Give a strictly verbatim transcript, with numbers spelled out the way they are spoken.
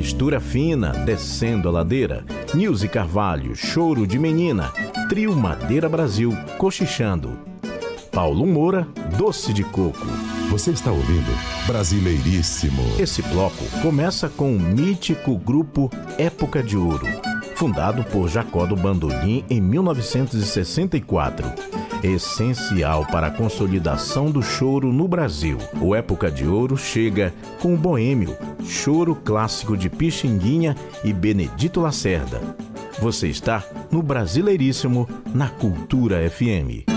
Mistura Fina, Descendo a Ladeira, Nilce Carvalho, Choro de Menina, Trio Madeira Brasil, Cochichando. Paulo Moura, Doce de Coco. Você está ouvindo Brasileiríssimo. Esse bloco começa com o mítico grupo Época de Ouro, fundado por Jacó do Bandolim em mil novecentos e sessenta e quatro. Essencial para a consolidação do choro no Brasil. O Época de Ouro chega com o Boêmio, choro clássico de Pixinguinha e Benedito Lacerda. Você está no Brasileiríssimo, na Cultura F M.